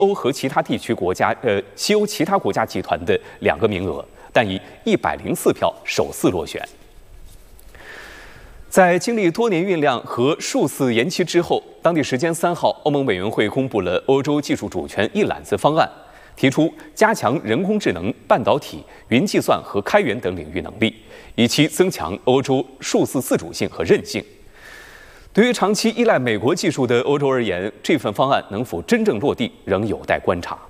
欧和其他地区国家西欧其他国家集团的2个名额，但以104票首次落选。在经历多年酝酿和数次延期之后，当地时间3号，欧盟委员会公布了欧洲技术主权一揽子方案，提出加强人工智能、半导体、云计算和开源等领域能力，以期增强欧洲数字自主性和韧性。对于长期依赖美国技术的欧洲而言，这份方案能否真正落地，仍有待观察。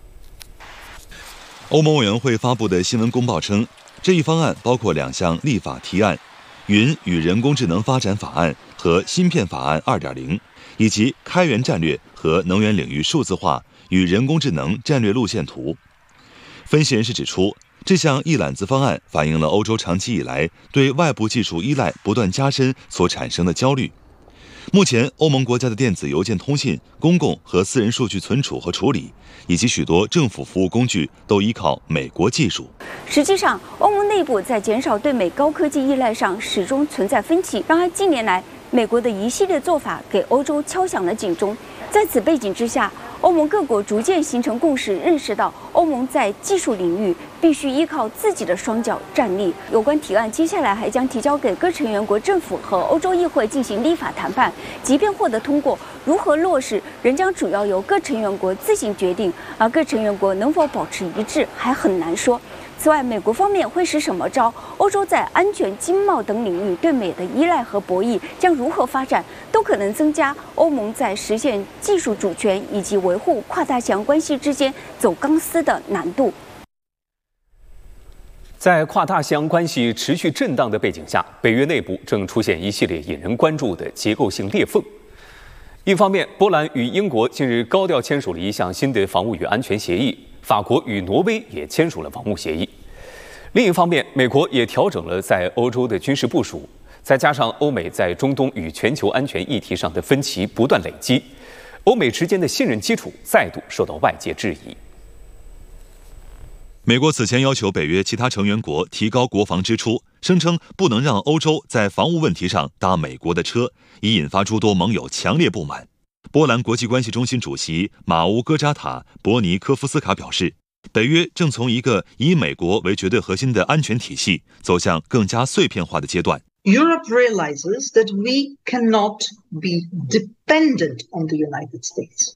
欧盟委员会发布的新闻公报称，这一方案包括2项立法提案。云与人工智能发展法案和芯片法案 2.0， 以及开源战略和能源领域数字化与人工智能战略路线图。分析人士指出，这项一揽子方案反映了欧洲长期以来对外部技术依赖不断加深所产生的焦虑。目前，欧盟国家的电子邮件通信、公共和私人数据存储和处理，以及许多政府服务工具都依靠美国技术。 实际上，欧盟内部在减少对美高科技依赖上始终存在分歧。然而，近年来，美国的一系列做法给欧洲敲响了警钟。在此背景之下，欧盟各国逐渐形成共识，认识到欧盟在技术领域必须依靠自己的双脚站立。有关提案接下来还将提交给各成员国政府和欧洲议会进行立法谈判。即便获得通过，如何落实仍将主要由各成员国自行决定，而各成员国能否保持一致还很难说。此外，美国方面会使什么招？欧洲在安全、经贸等领域对美的依赖和博弈将如何发展，都可能增加欧盟在实现技术主权以及维护跨大西洋关系之间走钢丝的难度。 在跨大西洋关系持续震荡的背景下，北约内部正出现一系列引人关注的结构性裂缝。一方面，波兰与英国近日高调签署了一项新的防务与安全协议。法国与挪威也签署了防务协议。另一方面，美国也调整了在欧洲的军事部署，再加上欧美在中东与全球安全议题上的分歧不断累积，欧美之间的信任基础再度受到外界质疑。 美国此前要求北约其他成员国提高国防支出，声称不能让欧洲在防务问题上搭美国的车，已引发诸多盟友强烈不满。波兰国际关系中心主席马乌戈扎塔·博尼科夫斯卡表示，北约正从一个以美国为绝对核心的安全体系走向更加碎片化的阶段。 Europe realizes that we cannot be dependent on the United States.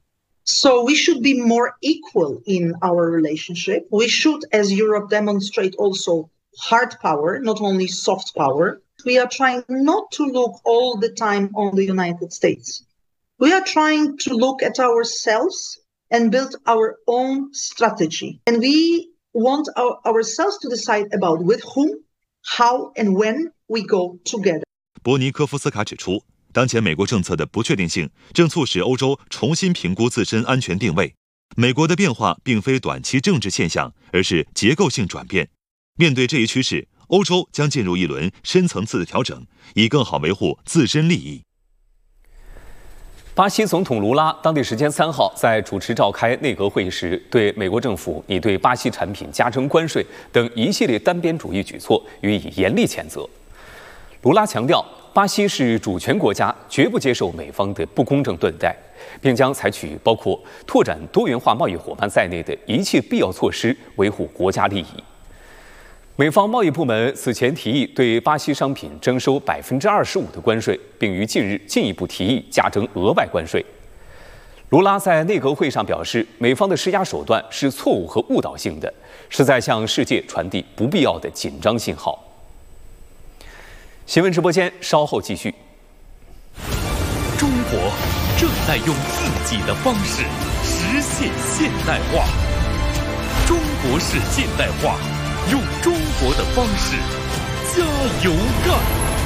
So we should be more equal in our relationship. We should, as Europe, demonstrate also hard power, not only soft power. We are trying not to look all the time on the United States.We are trying to look at ourselves and build our own strategy. And we want ourselves to decide about with whom, how, and when we go together. 博尼科夫斯卡指出，当前美国政策的不确定性正促使欧洲重新评估自身安全定位。美国的变化并非短期政治现象，而是结构性转变。面对这一趋势，欧洲将进入一轮深层次的调整，以更好维护自身利益。 巴西总统卢拉当地时间3号在主持召开内阁会议时，对美国政府拟对巴西产品加征关税等一系列单边主义举措予以严厉谴责。卢拉强调，巴西是主权国家，绝不接受美方的不公正对待，并将采取包括拓展多元化贸易伙伴在内的一切必要措施，维护国家利益。美方贸易部门此前提议对巴西商品征收25%的关税，并于近日进一步提议加征额外关税。卢拉在内阁会上表示，美方的施压手段是错误和误导性的，是在向世界传递不必要的紧张信号。新闻直播间稍后继续。 中国正在用自己的方式实现现代化，中国式现代化。用中国的方式加油干！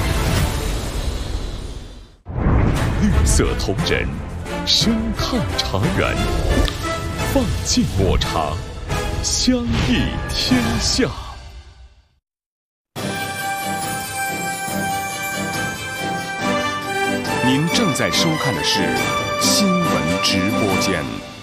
绿色同仁，生态茶园，放进抹茶，香溢天下。 您正在收看的是新闻直播间。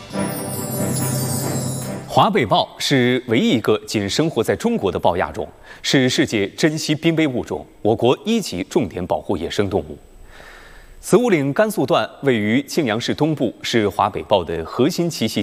华北豹是唯一一个仅生活在中国的豹亚种，是世界珍稀濒危物种，我国1级重点保护野生动物。子午岭甘肃段位于庆阳市东部，是华北豹的核心栖息地。